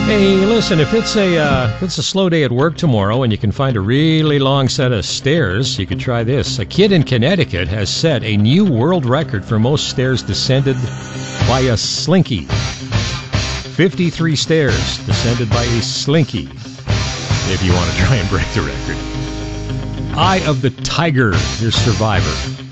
Hey, listen, if it's a slow day at work tomorrow and you can find a really long set of stairs, you could try this. A kid in Connecticut has set a new world record for most stairs descended by a slinky. 53 stairs descended by a slinky, if you want to try and break the record. Eye of the Tiger, your survivor.